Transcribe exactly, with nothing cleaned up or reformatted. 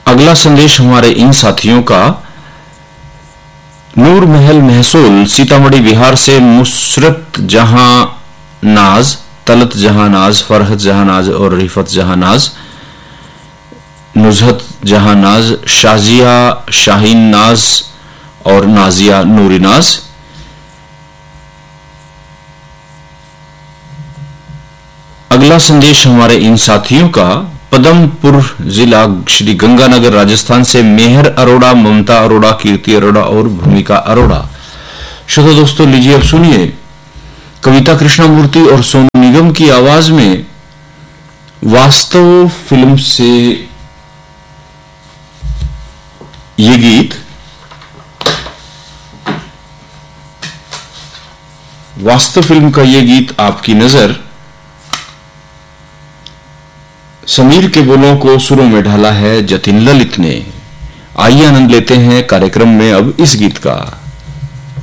अगला संदेश हमारे इन साथियों का नूर महल महसूल सीतामढ़ी बिहार से मुशरत जहां नाज, तलत जहां नाज, फरहत जहां नाज और रिफत जहां नाज, नुजहत जहां नाज, शाजिया शाहीन नाज और नाजिया नूरी नाज। अगला संदेश हमारे इन साथियों का पदमपुर जिला श्री गंगानगर राजस्थान से मेहर अरोड़ा, ममता अरोड़ा, कीर्ति अरोड़ा और भूमिका अरोड़ा। श्रोता दोस्तों, लीजिए अब सुनिए कविता कृष्णमूर्ति और सोनू निगम की आवाज में वास्तव फिल्म से ये गीत। वास्तव फिल्म का ये गीत आपकी नजर समीर के बोलों को सुरों में ढाला है जतिन ललित ने। आइए आनंद लेते हैं कार्यक्रम में अब इस गीत का।